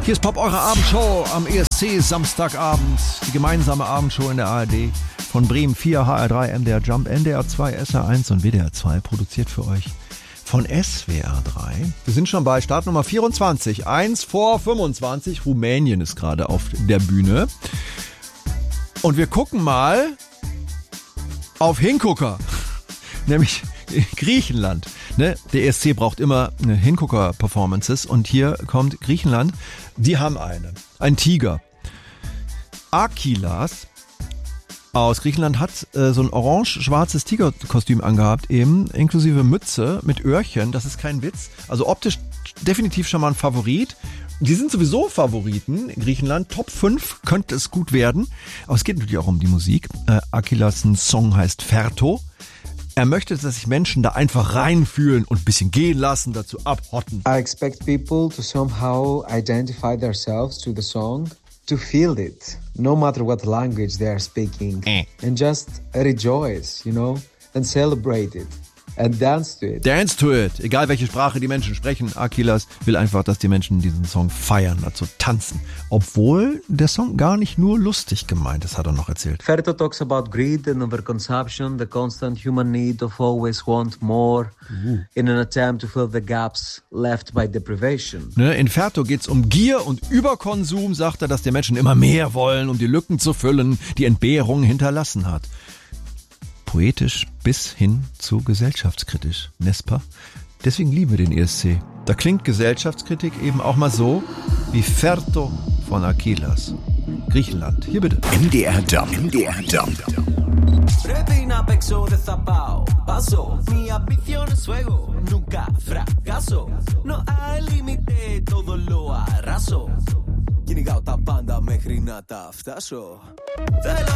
Hier ist Pop, eure Abendshow am ESC Samstagabend. Die gemeinsame Abendshow in der ARD von Bremen 4, HR3, MDR Jump, NDR 2, SR1 und WDR 2. Produziert für euch von SWR 3. Wir sind schon bei Startnummer 24. 1 vor 25. Rumänien ist gerade auf der Bühne. Und wir gucken mal auf Hingucker. Nämlich Griechenland. Ne? Der ESC braucht immer Hingucker-Performances und hier kommt Griechenland. Die haben einen Tiger. Akilas aus Griechenland hat so ein orange-schwarzes Tigerkostüm angehabt, eben inklusive Mütze mit Öhrchen. Das ist kein Witz. Also optisch definitiv schon mal ein Favorit. Die sind sowieso Favoriten in Griechenland. Top 5 könnte es gut werden. Aber es geht natürlich auch um die Musik. Akilas' Song heißt Ferto. Er möchte, dass sich Menschen da einfach reinfühlen und ein bisschen gehen lassen, dazu abhotten. I expect people to somehow identify themselves to the song, to feel it, no matter what language they are speaking, and just rejoice, and celebrate it. And dance to it. Dance to it. Egal welche Sprache die Menschen sprechen, Akilas will einfach, dass die Menschen diesen Song feiern, dazu tanzen. Obwohl der Song gar nicht nur lustig gemeint ist, hat er noch erzählt. Ferto talks about greed and overconsumption, the constant human need of always want more, in an attempt to fill the gaps left by deprivation. In Ferto geht's um Gier und Überkonsum, sagt er, dass die Menschen immer mehr wollen, um die Lücken zu füllen, die Entbehrung hinterlassen hat. Poetisch bis hin zu gesellschaftskritisch, Nespa. Deswegen lieben wir den ESC. Da klingt Gesellschaftskritik eben auch mal so wie Ferto von Akilas. Griechenland, hier bitte. MDR Jump, MDR Jump. Πρέπει να παίξω, δεν θα πάω. Paso, mi ambición es fuego, nunca fracaso. No hay límite, todo lo arraso. Κυνηγάω τα πάντα μέχρι να τα φτάσω.